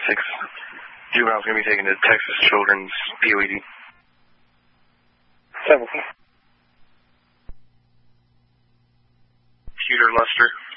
Juvenile's going to be taken to Texas Children's POED. 7. Peter Lester.